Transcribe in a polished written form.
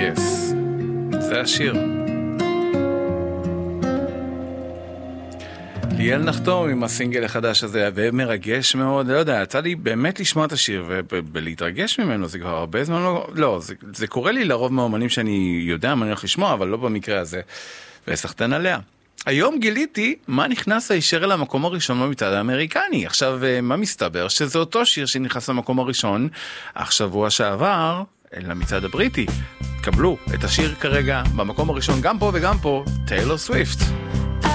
יס, זה השיר. ליאל נחתום עם הסינגל החדש הזה, ומרגש מאוד, לא יודע, יצא לי באמת לשמוע את השיר, ולהתרגש ממנו, זה כבר הרבה זמן לא, זה קורה לי לרוב מהאומנים שאני יודע מה אני הולך לשמוע, אבל לא במקרה הזה, וסחטן עליה. היום גיליתי מה נכנס הישר אל המקום הראשון במצעד האמריקני. עכשיו, מה מסתבר? שזה אותו שיר שנכנס למקום הראשון, אך שבוע שעבר, למצעד הבריטי. קבלו את השיר כרגע במקום הראשון, גם פה וגם פה, טיילור סוויפט.